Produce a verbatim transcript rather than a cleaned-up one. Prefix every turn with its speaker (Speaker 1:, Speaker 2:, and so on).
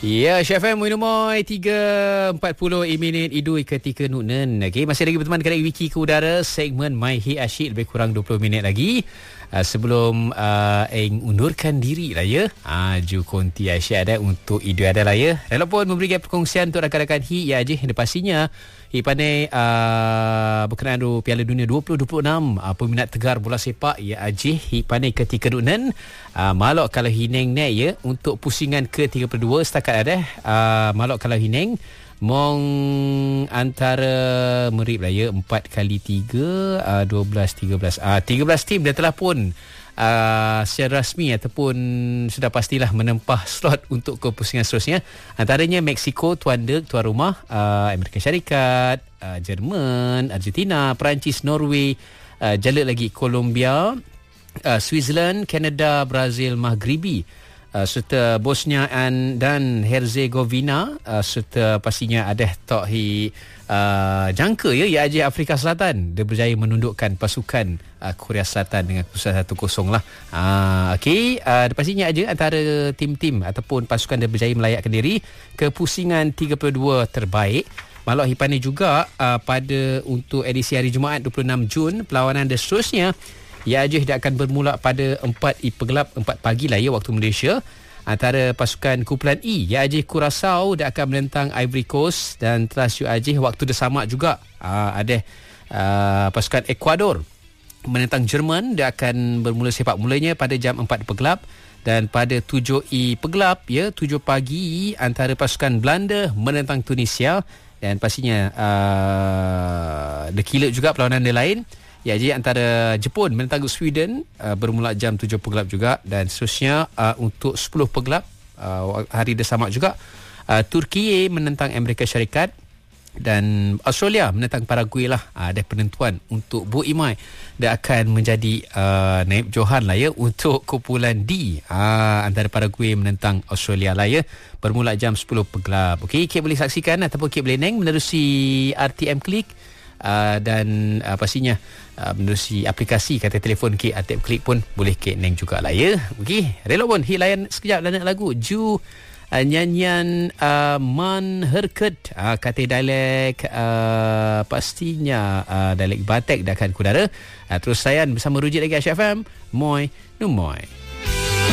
Speaker 1: Ya, Chef M Moy tiga empat puluh minit idui ketika nunen. Okey, masih lagi berteman dengan Wiki ke udara segmen My Hi Asyik, lebih kurang dua puluh minit lagi. Uh, sebelum uh, Eng undurkan diri lah ya. Ah, ju konti asyik ada untuk idui ada lah ya. Rela pun memberikan perkongsian untuk rakan-rakan Hi ya je yang pastinya Hi pandai uh, berkenaan du Piala Dunia dua ribu dua puluh enam, uh, peminat tegar bola sepak ya aje Hi pandai ketika nunen. Uh, malok kalau hineng ne ya untuk pusingan ke tiga puluh dua setakat ada uh, malok kalau hineng mong antara merip lah ya empat kali tiga uh, dua belas tiga belas uh, tiga belas tim dah telah pun uh, secara rasmi ataupun sudah pastilah menempah slot untuk ke pusingan seterusnya, antaranya Mexico tuan deg tuan rumah, uh, Amerika Syarikat, uh, Jerman, Argentina, Perancis, Norway, uh, jala lagi Colombia, uh, Switzerland, Canada, Brazil, Maghribi, Uh, serta Bosnia dan Herzegovina, uh, serta pastinya ada tok hi uh, jangka ya ya aja Afrika Selatan dia berjaya menundukkan pasukan uh, Korea Selatan dengan keputusan satu kosong lah. Uh, Okey, uh, pastinya aja antara tim-tim ataupun pasukan dia berjaya melayakkan diri ke pusingan tiga puluh dua terbaik. Malok hipani juga uh, pada untuk edisi hari Jumaat dua puluh enam Jun, perlawanan dan seterusnya Ya Ajih dia akan bermula pada empat I Pegelap empat pagi lah ya waktu Malaysia, antara pasukan kumpulan E Ya Ajih Curaçao dia akan menentang Ivory Coast, dan teras Ya Ajih waktu dia sama juga uh, ada uh, pasukan Ecuador menentang Jerman. Dia akan bermula sepak mulanya pada jam empat Pegelap, dan pada tujuh I Pegelap ya tujuh pagi antara pasukan Belanda menentang Tunisia, dan pastinya uh, dekilat juga perlawanan dia lain. Ya, jadi antara Jepun menentang Sweden uh, bermula jam tujuh Pegelap juga, dan seterusnya uh, untuk sepuluh Pegelap uh, hari dia sama juga uh, Turki menentang Amerika Syarikat, dan Australia menentang Paraguay lah. Ada uh, penentuan untuk Bu Imai dia akan menjadi uh, naib johan lah ya untuk kumpulan D uh, antara Paraguay menentang Australia lah ya, bermula jam sepuluh Pegelap. Okey, Kek boleh saksikan ataupun Kek boleh neng menerusi R T M Klik. Uh, dan uh, pastinya uh, menerusi aplikasi kata telefon K A T M Klik pun boleh K neng jugalah ya. Okey, rela pun hi layan sekejap dan lagu Ju uh, nyanyian uh, Man Herket uh, kata dialek uh, pastinya uh, dialek Batek dah akan kudara. Uh, terus layan bersama Rujit lagi H F M Moy Numoy.